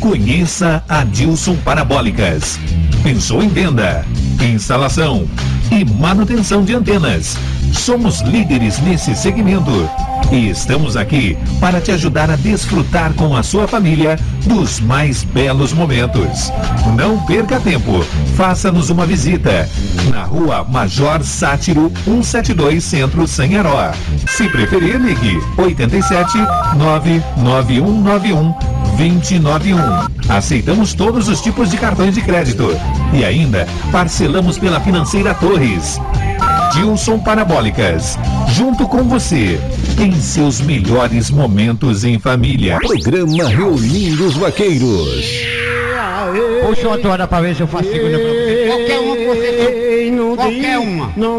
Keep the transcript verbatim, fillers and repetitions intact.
Conheça a Dilson Parabólicas. Pensou em venda, instalação e manutenção de antenas. Somos líderes nesse segmento e estamos aqui para te ajudar a desfrutar com a sua família dos mais belos momentos. Não perca tempo, faça-nos uma visita na rua Major Sátiro cento e setenta e dois, Centro, Sanharó. Se preferir, ligue oito sete nove nove um nove um dois nove um. Aceitamos todos os tipos de cartões de crédito e ainda parcelamos pela Financeira Torres. Dilson Parabólicas, junto com você, em seus melhores momentos em família. Programa Reunindo os Vaqueiros. Puxa uma toalha pra ver se eu faço segunda pra você. Qualquer uma que você... Qualquer uma.